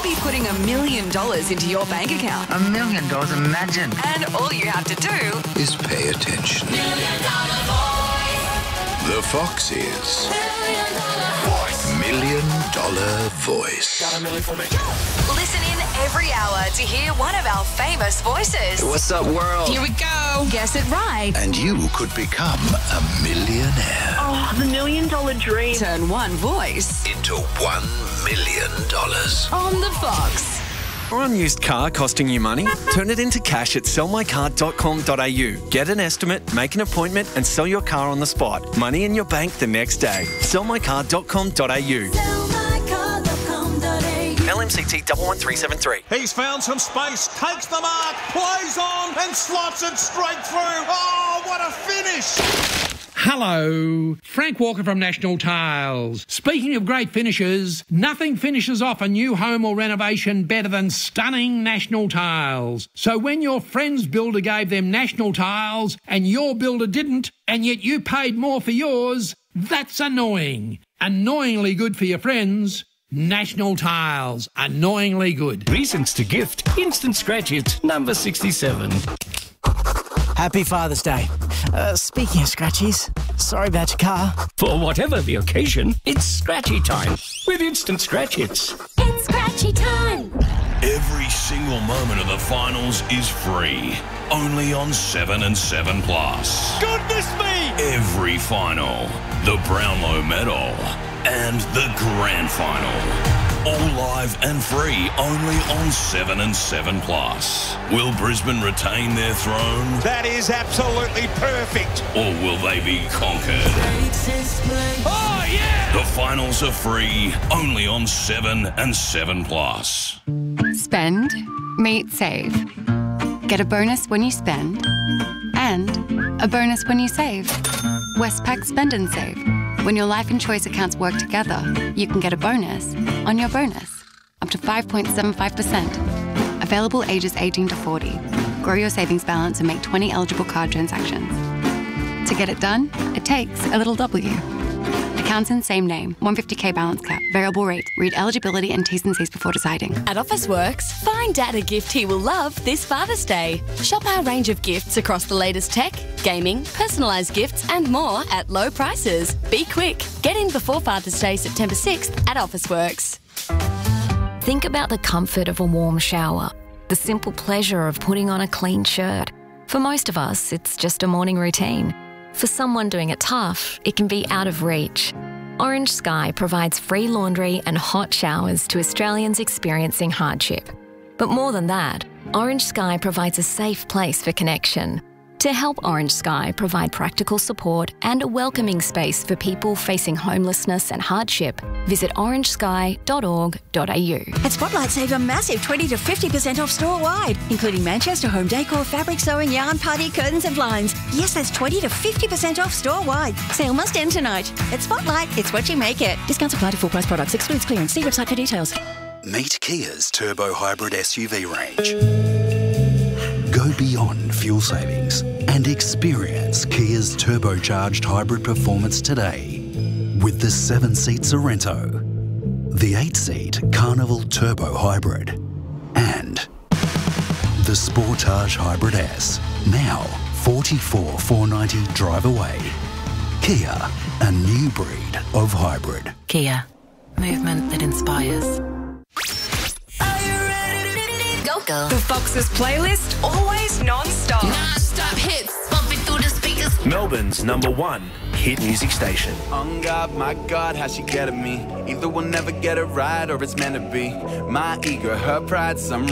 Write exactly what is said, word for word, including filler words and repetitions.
be putting a million dollars into your bank account. A million dollars, imagine. And all you have to do is pay attention. Million Dollar Voice. The Fox is Million Dollar Voice. Million Dollar Voice. Got a million for me. Listen in every hour to hear one of our famous voices. What's up, world? Here we go. Guess it right. And you could become a millionaire. Oh, the million dollar dream. Turn one voice into one million dollars. On the Fox. Or unused car costing you money? Turn it into cash at sell my car dot com dot a u. Get an estimate, make an appointment and sell your car on the spot. Money in your bank the next day. sell my car dot com dot a u. L M C T one one three seven three. He's found some space, takes the mark, plays on and slots it straight through. Oh, what a finish! Hello, Frank Walker from National Tiles. Speaking of great finishes, nothing finishes off a new home or renovation better than stunning National Tiles. So when your friend's builder gave them National Tiles and your builder didn't, and yet you paid more for yours, that's annoying. Annoyingly good for your friends. National Tiles, annoyingly good. Reasons to gift Instant Scratch It, number sixty-seven. Happy Father's Day. Uh, speaking of scratchies, sorry about your car. For whatever the occasion, it's scratchy time with Instant Scratch Hits. It's scratchy time. Every single moment of the finals is free. Only on seven and seven Plus. Goodness me! Every final, the Brownlow Medal, and the Grand Final. All live and free, only on seven and seven Plus. Will Brisbane retain their throne? That is absolutely perfect. Or will they be conquered? Oh, yeah! The finals are free, only on seven and seven Plus. Spend, meet, save. Get a bonus when you spend, and a bonus when you save. Westpac Spend and Save. When your life and choice accounts work together, you can get a bonus on your bonus, up to five point seven five percent. Available ages eighteen to forty. Grow your savings balance and make twenty eligible card transactions. To get it done, it takes a little W. Accounts in same name, one hundred fifty k balance cap, variable rate. Read eligibility and T's and C's before deciding. At Officeworks, find Dad a gift he will love this Father's Day. Shop our range of gifts across the latest tech, gaming, personalised gifts and more at low prices. Be quick. Get in before Father's Day, September sixth at Officeworks. Think about the comfort of a warm shower, the simple pleasure of putting on a clean shirt. For most of us, it's just a morning routine. For someone doing it tough, it can be out of reach. Orange Sky provides free laundry and hot showers to Australians experiencing hardship. But more than that, Orange Sky provides a safe place for connection. To help Orange Sky provide practical support and a welcoming space for people facing homelessness and hardship, visit orange sky dot org dot a u. At Spotlight, save a massive twenty to fifty percent off store-wide, including Manchester home decor, fabric sewing, yarn, party, curtains and blinds. Yes, that's twenty to fifty percent off store-wide. Sale must end tonight. At Spotlight, it's what you make it. Discounts apply to full-price products. Excludes clearance. See website for details. Meet Kia's Turbo Hybrid S U V range. Go beyond fuel savings and experience Kia's turbocharged hybrid performance today with the seven-seat Sorrento, the eight-seat Carnival Turbo Hybrid, and the Sportage Hybrid S, now forty-four thousand four hundred ninety drive away. Kia, a new breed of hybrid. Kia, movement that inspires. Go, go. The Fox's playlist, always non-stop. Non-stop hits, bumping through the speakers. Melbourne's number one hit music station. On God, my God, how she get at me. Either we'll never get it right or it's meant to be. My ego, her pride, some